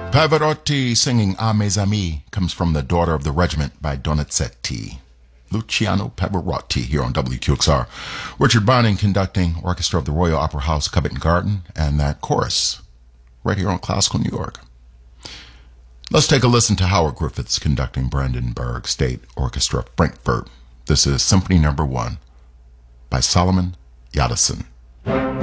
Pavarotti singing A Mes Amis comes from The Daughter of the Regiment by Donizetti. Luciano Pavarotti here on WQXR. Richard Bonning conducting Orchestra of the Royal Opera House, Covent Garden, and that chorus right here on Classical New York. Let's take a listen to Howard Griffiths conducting Brandenburg State Orchestra, Frankfurt. This is Symphony No. 1 by Solomon Yadison.